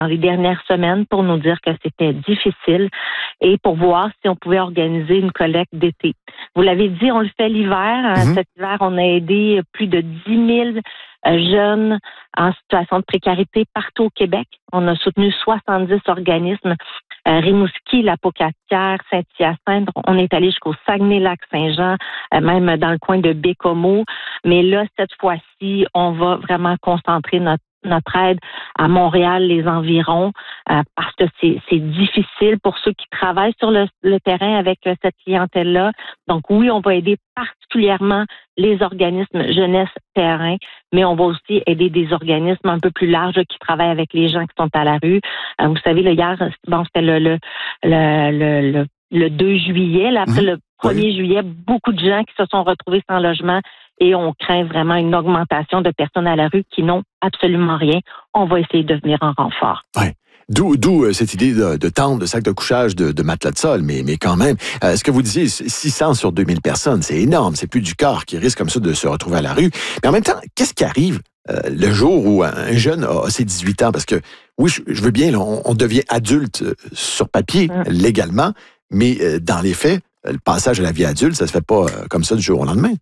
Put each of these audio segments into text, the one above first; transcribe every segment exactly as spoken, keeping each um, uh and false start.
dans les dernières semaines pour nous dire que c'était difficile et pour voir si on pouvait organiser une collecte d'été. Vous l'avez dit, on le fait l'hiver. Mm-hmm. Cet hiver, on a aidé plus de dix mille jeunes en situation de précarité partout au Québec. On a soutenu soixante-dix organismes. Euh, Rimouski, La Pocatière, Saint-Hyacinthe. On est allé jusqu'au Saguenay-Lac-Saint-Jean, euh, même dans le coin de Bécomo. Mais là, cette fois-ci, on va vraiment concentrer notre notre aide à Montréal, les environs, euh, parce que c'est, c'est difficile pour ceux qui travaillent sur le, le terrain avec euh, cette clientèle-là. Donc oui, on va aider particulièrement les organismes jeunesse terrain, mais on va aussi aider des organismes un peu plus larges là, qui travaillent avec les gens qui sont à la rue. Euh, vous savez, là, hier, bon, c'était le, le, le, le, le, le deux juillet, là, après mmh. le premier oui. juillet, beaucoup de gens qui se sont retrouvés sans logement et on craint vraiment une augmentation de personnes à la rue qui n'ont absolument rien. On va essayer de venir en renfort. Ouais. D'où, d'où euh, cette idée de, de tente, de sac de couchage, de, de matelas de sol, mais, mais quand même, euh, ce que vous disiez, six cents sur deux mille personnes, c'est énorme, c'est plus du quart qui risque comme ça de se retrouver à la rue. Mais en même temps, qu'est-ce qui arrive euh, le jour où un jeune a ses dix-huit ans? Parce que, oui, je, je veux bien, là, on, on devient adulte euh, sur papier, mmh. légalement, mais euh, dans les faits, le passage à la vie adulte, ça se fait pas euh, comme ça du jour au lendemain.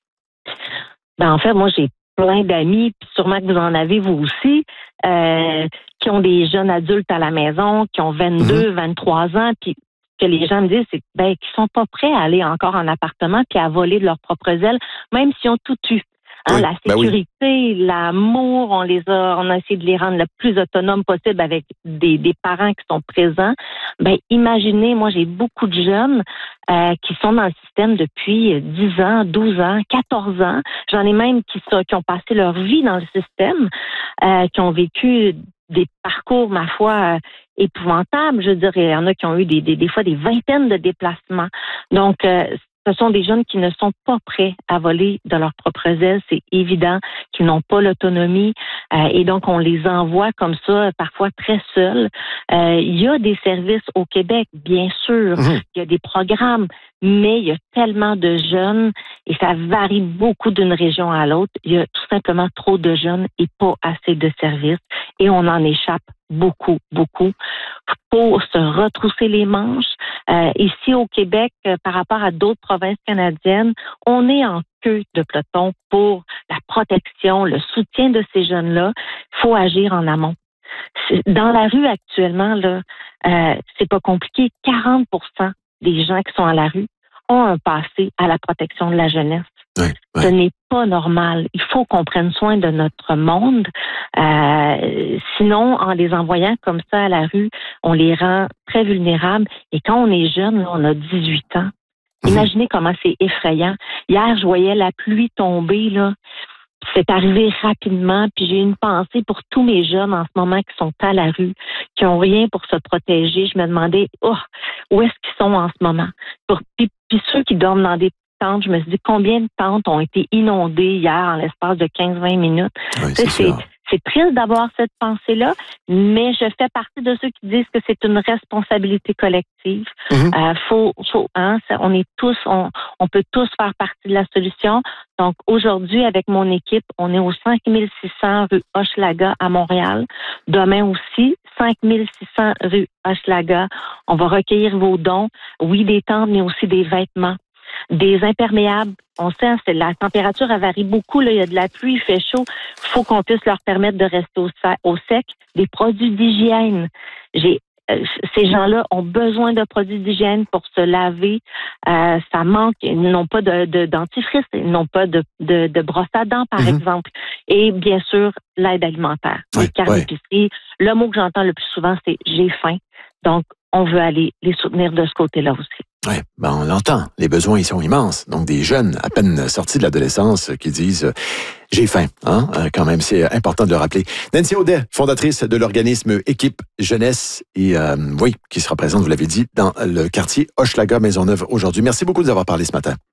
Ben, en fait, moi, j'ai plein d'amis, puis sûrement que vous en avez vous aussi, euh, qui ont des jeunes adultes à la maison, qui ont vingt-deux, mmh. vingt-trois ans, puis que les gens me disent, c'est ben, qu'ils sont pas prêts à aller encore en appartement puis à voler de leurs propres ailes, même s'ils ont tout eu. Hein, oui, la sécurité, ben oui. l'amour, on les a, on a essayé de les rendre le plus autonomes possible avec des, des parents qui sont présents. Ben, imaginez, moi, j'ai beaucoup de jeunes euh, qui sont dans le système depuis dix ans, douze ans, quatorze ans. J'en ai même qui, sont, qui ont passé leur vie dans le système, euh, qui ont vécu des parcours, ma foi, euh, épouvantables. Je veux dire, il y en a qui ont eu des, des, des fois des vingtaines de déplacements. Donc, euh, ce sont des jeunes qui ne sont pas prêts à voler de leurs propres ailes. C'est évident qu'ils n'ont pas l'autonomie euh, et donc on les envoie comme ça, parfois très seuls. Euh, il y a des services au Québec, bien sûr. Mmh. Il y a des programmes, mais il y a tellement de jeunes et ça varie beaucoup d'une région à l'autre. Il y a tout simplement trop de jeunes et pas assez de services et on en échappe beaucoup, beaucoup. Pour se retrousser les manches. Euh, ici au Québec, euh, par rapport à d'autres provinces canadiennes, on est en queue de peloton pour la protection, le soutien de ces jeunes-là. Il faut agir en amont. C'est, dans la rue actuellement, là, euh, c'est pas compliqué. quarante pour cent des gens qui sont à la rue ont un passé à la protection de la jeunesse. Oui, oui. Ce n'est pas normal. Il faut qu'on prenne soin de notre monde. Euh, sinon, en les envoyant comme ça à la rue, on les rend très vulnérables. Et quand on est jeune, là, on a dix-huit ans. Mmh. Imaginez comment c'est effrayant. Hier, je voyais la pluie tomber, là. C'est arrivé rapidement, puis j'ai une pensée pour tous mes jeunes en ce moment qui sont à la rue, qui ont rien pour se protéger. Je me demandais, oh, où est-ce qu'ils sont en ce moment? Pour, puis, puis ceux qui dorment dans des tentes, je me suis dit, combien de tentes ont été inondées hier en l'espace de quinze à vingt minutes? Oui, c'est, c'est, c'est triste d'avoir cette pensée-là, mais je fais partie de ceux qui disent que c'est une responsabilité collective. Mm-hmm. Euh, faut, faut, hein, ça, on est tous, on, on peut tous faire partie de la solution. Donc aujourd'hui, avec mon équipe, on est au cinq mille six cents rue Hochelaga à Montréal. Demain aussi, cinq mille six cents rue Hochelaga. On va recueillir vos dons. Oui, des tentes, mais aussi des vêtements. Des imperméables, on sait, c'est, la température elle varie beaucoup, là, il y a de la pluie, il fait chaud, il faut qu'on puisse leur permettre de rester au, au sec. Des produits d'hygiène. J'ai, euh, ces gens-là ont besoin de produits d'hygiène pour se laver. Euh, ça manque, ils n'ont pas de, de dentifrice, ils n'ont pas de, de, de brosse à dents, par mm-hmm. exemple. Et bien sûr, l'aide alimentaire, oui, les cartes oui. d'épicerie. Le mot que j'entends le plus souvent, c'est « j'ai faim ». Donc, on veut aller les soutenir de ce côté-là aussi. Oui, ben on l'entend. Les besoins, ils sont immenses. Donc, des jeunes à peine sortis de l'adolescence qui disent euh, « j'ai faim hein? ». Quand même, c'est important de le rappeler. Nancy Audet, fondatrice de l'organisme Équipe Jeunesse et, euh, oui, qui se représente, vous l'avez dit, dans le quartier Hochelaga Maisonneuve aujourd'hui. Merci beaucoup de nous avoir parlé ce matin.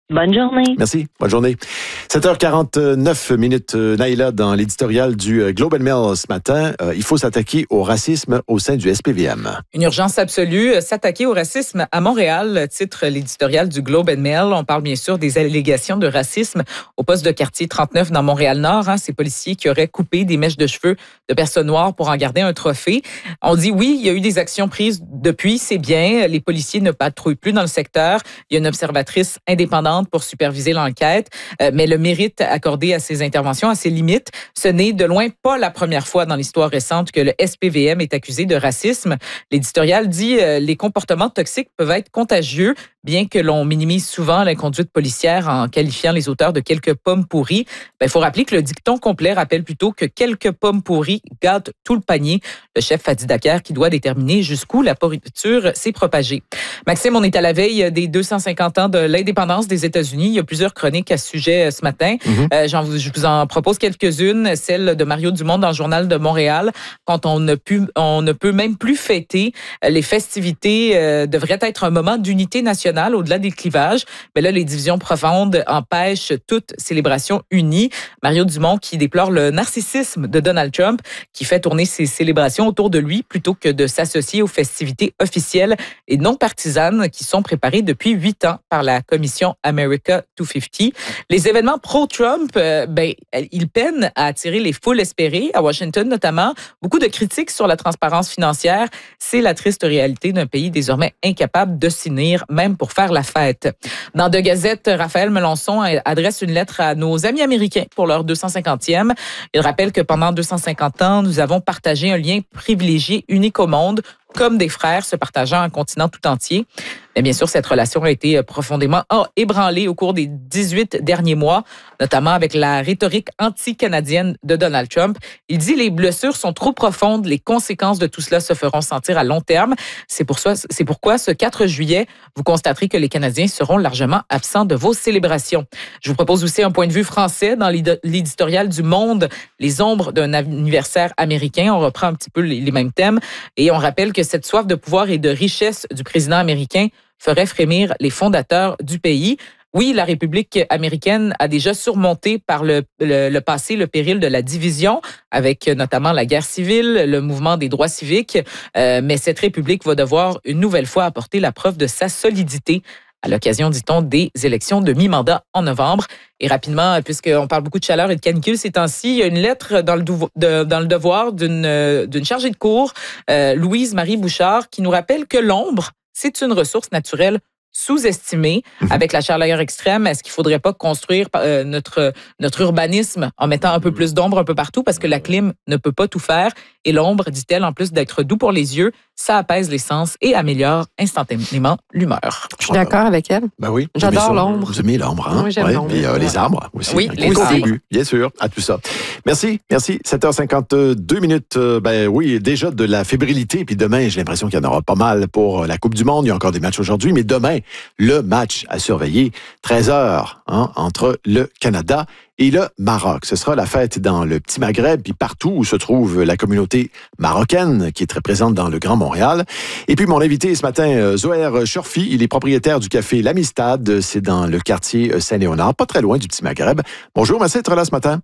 Bonne journée. Merci. Bonne journée. sept heures quarante-neuf minutes, Naïla, dans l'éditorial du Globe and Mail ce matin. Euh, il faut s'attaquer au racisme au sein du S P V M. Une urgence absolue, s'attaquer au racisme à Montréal, titre l'éditorial du Globe and Mail. On parle bien sûr des allégations de racisme au poste de quartier trente-neuf dans Montréal-Nord. Hein, ces policiers qui auraient coupé des mèches de cheveux de personnes noires pour en garder un trophée. On dit oui, il y a eu des actions prises depuis, c'est bien. Les policiers ne patrouillent plus dans le secteur. Il y a une observatrice indépendante pour superviser l'enquête, euh, mais le mérite accordé à ces interventions a ses limites. Ce n'est de loin pas la première fois dans l'histoire récente que le S P V M est accusé de racisme. L'éditorial dit euh, les comportements toxiques peuvent être contagieux, bien que l'on minimise souvent l'inconduite policière en qualifiant les auteurs de quelques pommes pourries. Il faut rappeler que le dicton complet rappelle plutôt que quelques pommes pourries gâtent tout le panier. Le chef Fadi Daker qui doit déterminer jusqu'où la pourriture s'est propagée. Maxime, on est à la veille des deux cent cinquante ans de l'indépendance des États-Unis. Il y a plusieurs chroniques à ce sujet ce matin. Mm-hmm. Euh, j'en, je vous en propose quelques-unes. Celle de Mario Dumont dans le Journal de Montréal. Quand on ne, pu, on ne peut même plus fêter, les festivités euh, devraient être un moment d'unité nationale au-delà des clivages. Mais là, les divisions profondes empêchent toute célébration unie. Mario Dumont qui déplore le narcissisme de Donald Trump qui fait tourner ses célébrations autour de lui plutôt que de s'associer aux festivités officielles et non partisanes qui sont préparées depuis huit ans par la commission America deux cent cinquante. Les événements pro-Trump, euh, ben, ils peinent à attirer les foules espérées, à Washington notamment. Beaucoup de critiques sur la transparence financière. C'est la triste réalité d'un pays désormais incapable de s'unir, même pour faire la fête. Dans deux Gazettes, Raphaël Melançon adresse une lettre à nos amis américains pour leur deux cent cinquantième. Il rappelle que pendant deux cent cinquante ans, nous avons partagé un lien privilégié, unique au monde, comme des frères se partageant un continent tout entier. Mais bien sûr, cette relation a été profondément ébranlée au cours des dix-huit derniers mois, notamment avec la rhétorique anti-canadienne de Donald Trump. Il dit les blessures sont trop profondes, les conséquences de tout cela se feront sentir à long terme. C'est pour ça, c'est pourquoi ce quatre juillet, vous constaterez que les Canadiens seront largement absents de vos célébrations. Je vous propose aussi un point de vue français dans l'éditorial du Monde, les ombres d'un anniversaire américain. On reprend un petit peu les mêmes thèmes et on rappelle que cette soif de pouvoir et de richesse du président américain ferait frémir les fondateurs du pays. Oui, la République américaine a déjà surmonté par le, le, le passé le péril de la division, avec notamment la guerre civile, le mouvement des droits civiques, euh, mais cette République va devoir une nouvelle fois apporter la preuve de sa solidité à l'occasion, dit-on, des élections de mi-mandat en novembre. Et rapidement, puisqu'on parle beaucoup de chaleur et de canicule ces temps-ci, il y a une lettre dans le, devo- de, dans le devoir d'une, d'une chargée de cours, euh, Louise-Marie Bouchard, qui nous rappelle que l'ombre, c'est une ressource naturelle sous-estimée. Mmh. Avec la chaleur extrême, est-ce qu'il ne faudrait pas construire euh, notre, notre urbanisme en mettant un peu plus d'ombre un peu partout parce que la clim ne peut pas tout faire et l'ombre, dit-elle, en plus d'être doux pour les yeux, ça apaise les sens et améliore instantanément l'humeur. Je suis d'accord avec elle. Ben oui. J'adore l'ombre. Vous aimez l'ombre, hein? Oui, j'aime ouais, l'ombre. Et euh, les arbres aussi. Oui, les arbres. arbres. Bien sûr, à tout ça. Merci, merci. sept heures cinquante-deux minutes. Euh, ben oui, déjà de la fébrilité. Puis demain, j'ai l'impression qu'il y en aura pas mal pour la Coupe du Monde. Il y a encore des matchs aujourd'hui. Mais demain, le match à surveiller, treize heures, hein, entre le Canada et le Maroc. Ce sera la fête dans le petit Maghreb, puis partout où se trouve la communauté marocaine, qui est très présente dans le Grand Montréal. Et puis, mon invité ce matin, Zoher Chorfi, il est propriétaire du café L'Amistad. C'est dans le quartier Saint-Léonard, pas très loin du petit Maghreb. Bonjour, merci d'être là ce matin.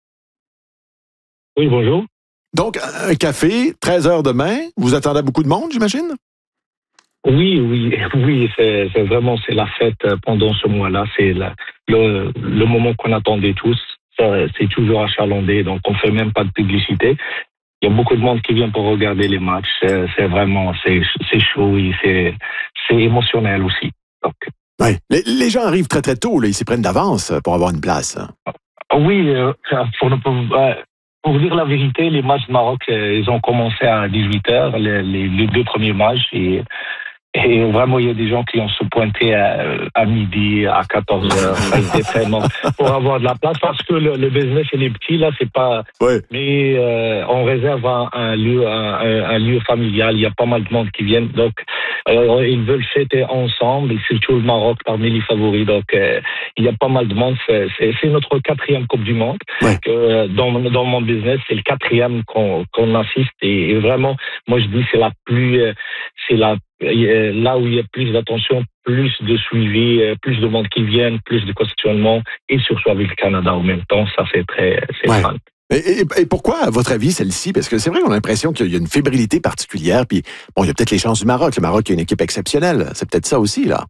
Oui, bonjour. Donc, un café, treize heures demain. Vous attendez beaucoup de monde, j'imagine? Oui, oui, oui, c'est, c'est vraiment c'est la fête pendant ce mois-là. C'est la, le, le moment qu'on attendait tous. Ça, c'est toujours achalandé, donc on fait même pas de publicité. Il y a beaucoup de monde qui vient pour regarder les matchs. C'est, c'est vraiment, c'est, c'est chaud et c'est, c'est émotionnel aussi. Donc, oui, les, les gens arrivent très très tôt, là, ils s'y prennent d'avance pour avoir une place. Oui, euh, pour ne pas. Pour dire la vérité, les matchs du Maroc, ils ont commencé à dix-huit heures, les, les, les deux premiers matchs. Et, et vraiment, il y a des gens qui ont se pointé à, à midi, à quatorze heures, pour avoir de la place. Parce que le, le business, il est petit, là, c'est pas... Ouais. Mais euh, on réserve un, un, lieu, un, un lieu familial. Il y a pas mal de monde qui viennent. Donc, Euh, ils veulent fêter ensemble, et surtout le Maroc parmi les favoris. Donc, euh, il y a pas mal de monde. C'est, c'est, c'est notre quatrième Coupe du Monde. Ouais. Euh, dans, dans mon business, c'est le quatrième qu'on, qu'on assiste. Et, et vraiment, moi, je dis c'est la plus, euh, c'est la là où il y a plus d'attention, plus de suivi, plus de monde qui viennent, plus de questionnement, et surtout avec le Canada en même temps, ça c'est très, c'est ouais. fun. Et, et, et pourquoi, à votre avis, celle-ci? Parce que c'est vrai qu'on a l'impression qu'il y a une fébrilité particulière, puis bon, il y a peut-être les chances du Maroc. Le Maroc a une équipe exceptionnelle. C'est peut-être ça aussi, là.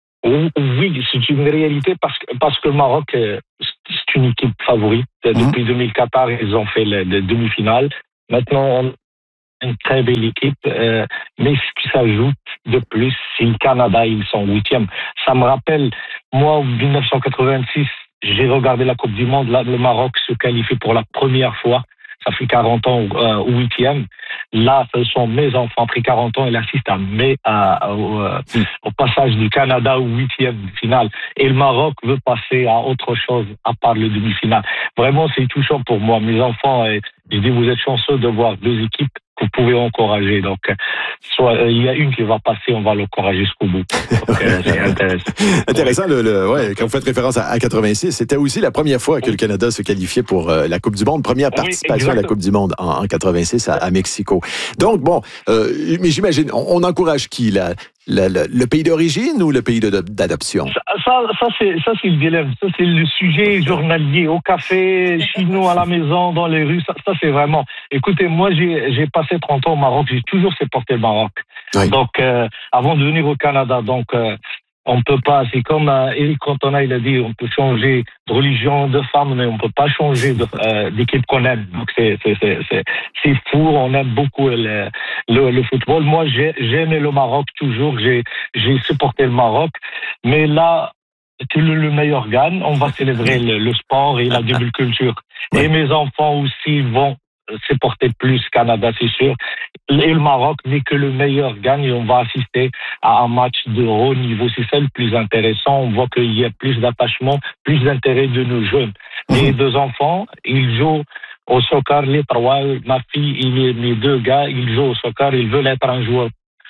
Oui, c'est une réalité parce que, parce que le Maroc, c'est une équipe favorite. Depuis mmh. deux mille quatorze, ils ont fait la demi-finale. Maintenant, on une très belle équipe, euh, mais ce qui s'ajoute de plus, c'est le Canada, ils sont huitièmes. Ça me rappelle, moi, en dix-neuf cent quatre-vingt-six, j'ai regardé la Coupe du Monde, là, le Maroc se qualifie pour la première fois. Ça fait quarante ans euh, au huitième. Là, ce sont mes enfants, après quarante ans, ils assistent à mes, à, au, euh, au passage du Canada au huitième finale. Et le Maroc veut passer à autre chose à part le demi-finale. Vraiment, c'est touchant pour moi. Mes enfants, euh, je dis, vous êtes chanceux de voir deux équipes que vous pouvez encourager. Donc, soit euh, il y a une qui va passer, on va l'encourager jusqu'au bout. Donc, euh, c'est intéressant. Intéressant, le, le, ouais, quand vous faites référence à, à quatre-vingt-six, c'était aussi la première fois que le Canada se qualifiait pour euh, la Coupe du Monde, première participation oui, à la Coupe du Monde en, en quatre-vingt-six à, à Mexico. Donc, bon, euh, mais j'imagine, on, on encourage qui, là? Le, le, le pays d'origine ou le pays de, d'adoption? Ça, ça, ça, c'est, ça, c'est le dilemme. Ça, c'est le sujet journalier. Au café, chez nous, à la maison, dans les rues. Ça, ça c'est vraiment... Écoutez, moi, j'ai, j'ai passé trente ans au Maroc. J'ai toujours supporté le Maroc. Oui. Donc, euh, avant de venir au Canada, donc... Euh, on peut pas, c'est comme euh, Éric Cantona, il a dit, on peut changer de religion, de femme, mais on peut pas changer de, euh, d'équipe qu'on aime. Donc c'est, c'est, c'est, c'est, c'est fou, on aime beaucoup le, le, le football. Moi, j'ai, j'ai aimé le Maroc toujours, j'ai, j'ai supporté le Maroc, mais là, que le, le meilleur gagne, on va célébrer le, le sport et la double culture. Ouais. Et mes enfants aussi vont supporter plus Canada, c'est sûr. Et le Maroc, dès que le meilleur gagne, on va assister à un match de haut niveau. C'est ça le plus intéressant. On voit qu'il y a plus d'attachement, plus d'intérêt de nos jeunes. Mes mmh. deux enfants, ils jouent au soccer, les trois. Ma fille et mes deux gars, ils jouent au soccer. Ils veulent être un joueur,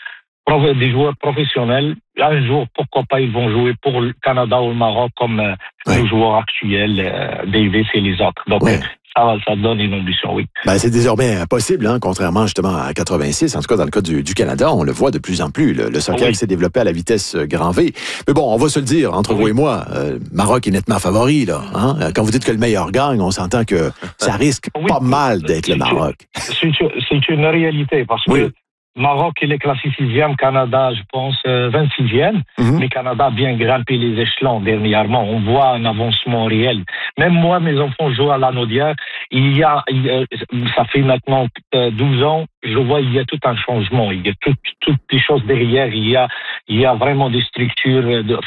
des joueurs professionnels. Un jour, pourquoi pas, ils vont jouer pour le Canada ou le Maroc comme euh, ouais. les joueurs actuels, euh, Davis et les autres. Donc, ouais. Ça, ça donne une ambition, oui. Ben, c'est désormais impossible, hein, contrairement justement à quatre-vingt-six. En tout cas, dans le cas du, du Canada, on le voit de plus en plus. Le, le soccer oui. s'est développé à la vitesse grand V. Mais bon, on va se le dire, entre oui. vous et moi, euh, Maroc est nettement favori. Là, hein? Quand vous dites que le meilleur gagne, on s'entend que ça risque oui. pas mal d'être c'est le Maroc. C'est, c'est une réalité, parce que oui. Maroc, il est classé sixième, Canada, je pense, euh, vingt-sixième. Mm-hmm. Mais Canada a bien grimpé les échelons dernièrement. On voit un avancement réel. Même moi, mes enfants jouent à la Naudière. Il y a, il y a ça fait maintenant euh, douze ans, je vois, il y a tout un changement. Il y a tout, toutes les choses derrière. Il y a, il y a vraiment des structures de,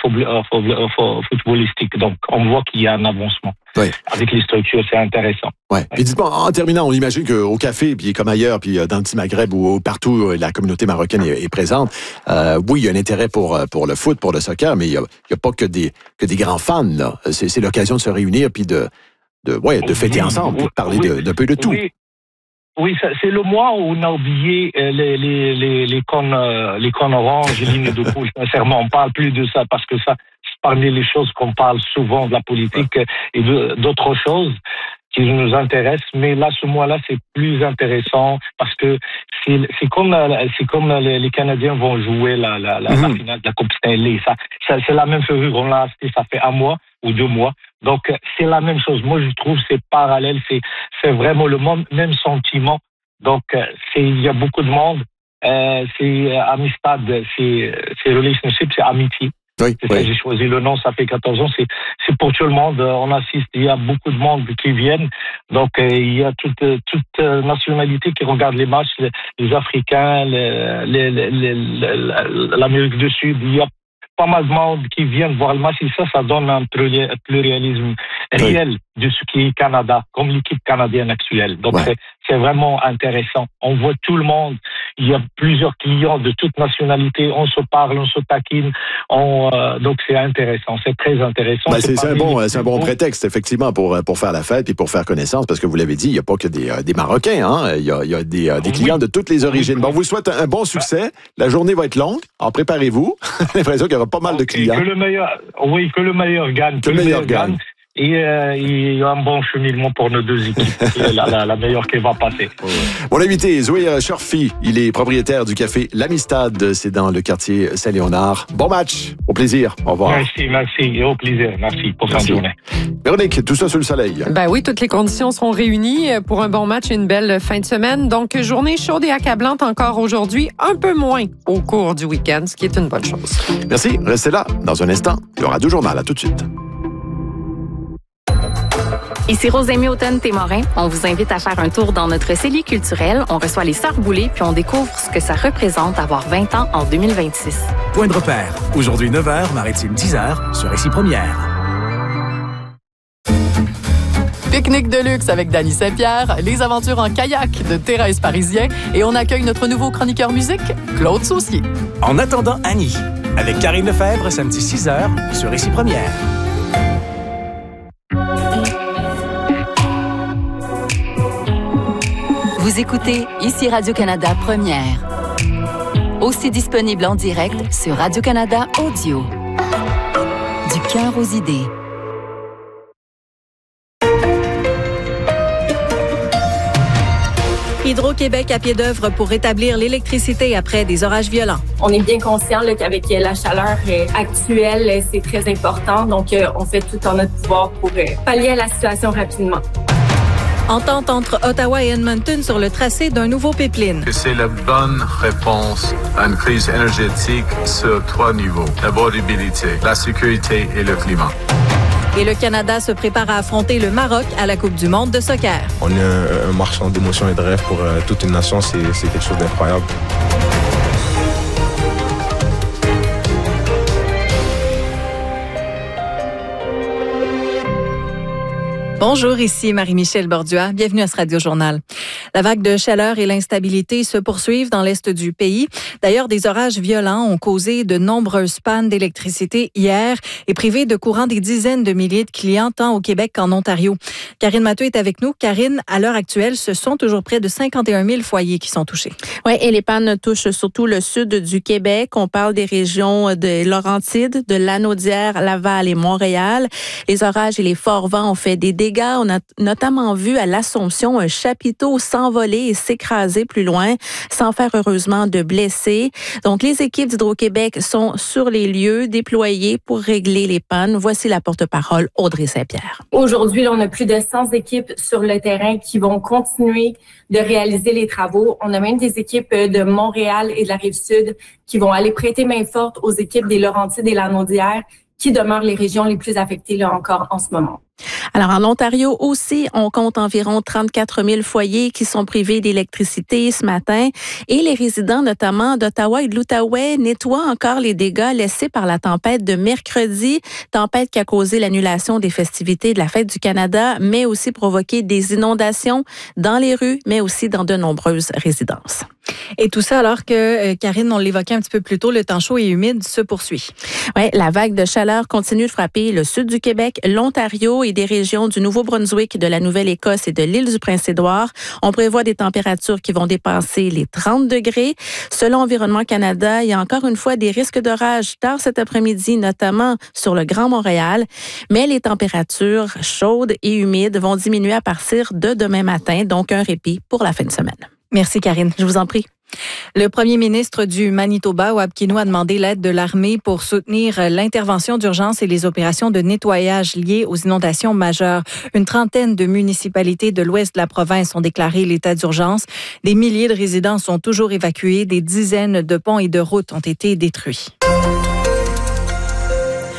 footballistiques. Donc, on voit qu'il y a un avancement. Oui. Avec les structures, c'est intéressant. Ouais. Puis dites-moi, en terminant, on imagine qu'au café, puis comme ailleurs, puis dans le petit Maghreb ou partout, la communauté marocaine est, est présente. Euh, oui, il y a un intérêt pour pour le foot, pour le soccer, mais il y a, il y a pas que des que des grands fans là. C'est, c'est l'occasion de se réunir puis de de ouais de fêter oui, ensemble, oui, puis de parler oui, de, de peu de tout. Oui. Oui, c'est le mois où on a oublié les les les les cônes les cônes oranges, les lignes de poule. Sincèrement, on parle plus de ça parce que ça, c'est parmi les choses qu'on parle souvent de la politique et de, d'autres choses qui nous intéressent. Mais là, ce mois-là, c'est plus intéressant parce que c'est c'est comme c'est comme les, les Canadiens vont jouer la la la, mm-hmm. la finale de la Coupe Stanley. Ça, ça c'est la même chose. On l'a acheté, ça fait un mois ou deux mois. Donc c'est la même chose. Moi, je trouve c'est parallèle. C'est c'est vraiment le même sentiment. Donc c'est il y a beaucoup de monde. Euh, c'est amistad, c'est c'est relationship, c'est amitié. Oui, c'est oui. ça, j'ai choisi le nom, ça fait quatorze ans, c'est, c'est pour tout le monde, on assiste, il y a beaucoup de monde qui viennent, donc euh, il y a toute, toute euh, nationalité qui regarde les matchs, les, les Africains, les, les, les, les, l'Amérique du Sud, il y a pas mal de monde qui viennent voir le match et ça, ça donne un pluralisme réel oui. de ce qui est Canada, comme l'équipe canadienne actuelle. Donc, ouais. c'est, c'est vraiment intéressant. On voit tout le monde. Il y a plusieurs clients de toutes nationalités. On se parle, on se taquine. On, euh, donc, c'est intéressant. C'est très intéressant. Ben, c'est, c'est, un bon, c'est un bon prétexte, effectivement, pour, pour faire la fête et pour faire connaissance, parce que vous l'avez dit, il n'y a pas que des, des Marocains. Hein? Il y a, il y a des, des clients oui. de toutes les origines. Bon, on vous souhaite un bon succès. La journée va être longue. Alors, préparez-vous. J'ai l'impression qu'il y aura pas mal de clients. Que le meilleur, oui, que le meilleur gagne. Que, que le meilleur gagne. gagne. Et euh, il y a un bon cheminement pour nos deux équipes. la, la, la meilleure qui va passer. Mon invité, Zouheir Chorfi, il est propriétaire du café L'Amistad. C'est dans le quartier Saint-Léonard. Bon match. Au plaisir. Au revoir. Merci, merci. Et au plaisir. Merci pour cette journée. Véronique, tout ça sous le soleil. Ben oui, toutes les conditions seront réunies pour un bon match et une belle fin de semaine. Donc, journée chaude et accablante encore aujourd'hui, un peu moins au cours du week-end, ce qui est une bonne chose. Merci. Restez là. Dans un instant, le Radio Journal. À tout de suite. Ici Rosémie Houghton-Témorin. On vous invite à faire un tour dans notre cellier culturel. On reçoit les Sœurs Boulay, puis on découvre ce que ça représente avoir vingt ans en deux mille vingt-six. Point de repère. Aujourd'hui neuf heures, Maritime dix heures, sur Récit Première. Pique-nique de luxe avec Dany Saint-Pierre, les aventures en kayak de Thérèse Parisien et on accueille notre nouveau chroniqueur musique, Claude Saucier. En attendant Annie, avec Karine Lefebvre, samedi six heures, sur Récit Première. Vous écoutez ici Radio-Canada Première. Aussi disponible en direct sur Radio-Canada Audio. Du cœur aux idées. Hydro-Québec à pied d'œuvre pour rétablir l'électricité après des orages violents. On est bien conscient là, qu'avec la chaleur actuelle, c'est très important. Donc, on fait tout en notre pouvoir pour pallier à la situation rapidement. Entente entre Ottawa et Edmonton sur le tracé d'un nouveau pipeline. C'est la bonne réponse à une crise énergétique sur trois niveaux. L'abordabilité, la sécurité et le climat. Et le Canada se prépare à affronter le Maroc à la Coupe du monde de soccer. On est un, un marchand d'émotions et de rêves pour euh, toute une nation. C'est, c'est quelque chose d'incroyable. Bonjour, ici Marie-Michel Bordua. Bienvenue à ce Radio Journal. La vague de chaleur et l'instabilité se poursuivent dans l'est du pays. D'ailleurs, des orages violents ont causé de nombreuses pannes d'électricité hier et privé de courant des dizaines de milliers de clients tant au Québec qu'en Ontario. Karine Mathieu est avec nous. Karine, à l'heure actuelle, ce sont toujours près de cinquante et un mille foyers qui sont touchés. Oui, et les pannes touchent surtout le sud du Québec. On parle des régions de Laurentides, de Lanaudière, Laval et Montréal. Les orages et les forts vents ont fait des dégâts. On a notamment vu à l'Assomption un chapiteau s'envoler et s'écraser plus loin, sans faire heureusement de blessés. Donc, les équipes d'Hydro-Québec sont sur les lieux, déployées pour régler les pannes. Voici la porte-parole Audrey Saint-Pierre. Aujourd'hui, on a plus de cent équipes sur le terrain qui vont continuer de réaliser les travaux. On a même des équipes de Montréal et de la Rive-Sud qui vont aller prêter main forte aux équipes des Laurentides et Lanaudière, qui demeurent les régions les plus affectées là encore en ce moment. Alors, en Ontario aussi, on compte environ trente-quatre mille foyers qui sont privés d'électricité ce matin. Et les résidents, notamment d'Ottawa et de l'Outaouais, nettoient encore les dégâts laissés par la tempête de mercredi. Tempête qui a causé l'annulation des festivités de la Fête du Canada, mais aussi provoqué des inondations dans les rues, mais aussi dans de nombreuses résidences. Et tout ça alors que, euh, Karine, on l'évoquait un petit peu plus tôt, le temps chaud et humide se poursuit. Oui, la vague de chaleur continue de frapper le sud du Québec, l'Ontario et des régions du Nouveau-Brunswick, de la Nouvelle-Écosse et de l'île du Prince-Édouard. On prévoit des températures qui vont dépasser les trente degrés. Selon Environnement Canada, il y a encore une fois des risques d'orage tard cet après-midi, notamment sur le Grand Montréal. Mais les températures chaudes et humides vont diminuer à partir de demain matin, donc un répit pour la fin de semaine. Merci, Karine. Je vous en prie. Le premier ministre du Manitoba, Wab Kinew, a demandé l'aide de l'armée pour soutenir l'intervention d'urgence et les opérations de nettoyage liées aux inondations majeures. Une trentaine de municipalités de l'ouest de la province ont déclaré l'état d'urgence. Des milliers de résidents sont toujours évacués. Des dizaines de ponts et de routes ont été détruits.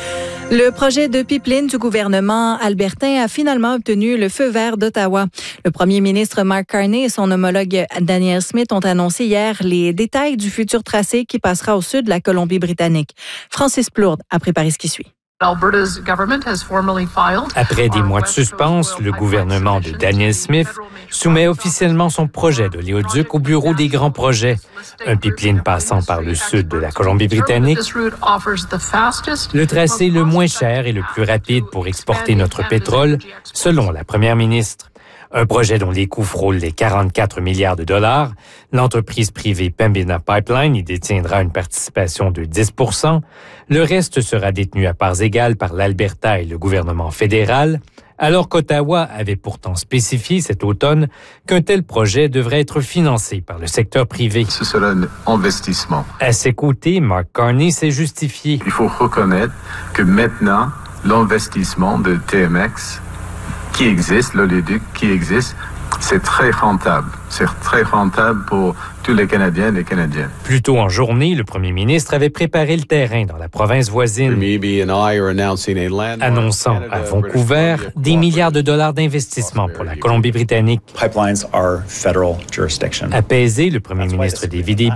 Le projet de pipeline du gouvernement albertain a finalement obtenu le feu vert d'Ottawa. Le premier ministre Mark Carney et son homologue Danielle Smith ont annoncé hier les détails du futur tracé qui passera au sud de la Colombie-Britannique. Francis Plourde a préparé ce qui suit. Après des mois de suspense, le gouvernement de Danielle Smith soumet officiellement son projet d'oléoduc au bureau des grands projets. Un pipeline passant par le sud de la Colombie-Britannique, le tracé le moins cher et le plus rapide pour exporter notre pétrole, selon la première ministre. Un projet dont les coûts frôlent les quarante-quatre milliards de dollars. L'entreprise privée Pembina Pipeline y détiendra une participation de dix pour cent. Le reste sera détenu à parts égales par l'Alberta et le gouvernement fédéral, alors qu'Ottawa avait pourtant spécifié cet automne qu'un tel projet devrait être financé par le secteur privé. Ce sera un investissement. À ses côtés, Mark Carney s'est justifié. Il faut reconnaître que maintenant, l'investissement de T M X qui existe, l'oléoduc qui existe, c'est très rentable. C'est très rentable pour tous les Canadiens et les Canadiennes. Plus tôt en journée, le premier ministre avait préparé le terrain dans la province voisine, annonçant à Vancouver des milliards de dollars d'investissement pour la Colombie-Britannique. Apaisé, le premier ministre David